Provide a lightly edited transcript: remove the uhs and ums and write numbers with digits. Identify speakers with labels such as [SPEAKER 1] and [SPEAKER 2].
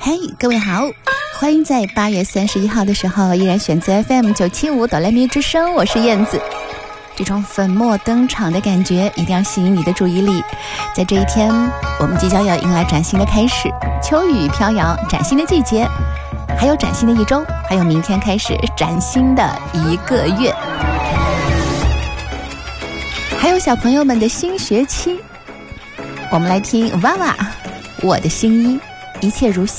[SPEAKER 1] 嘿，各位好，欢迎在8月31号的时候依然选择 FM975哆来咪之声，我是燕子。这种粉墨登场的感觉一定要吸引你的注意力。在这一天，我们即将要迎来崭新的开始，秋雨飘摇，崭新的季节，还有崭新的一周，还有明天开始崭新的一个月，还有小朋友们的新学期。我们来听娃娃我的新衣，一切如新。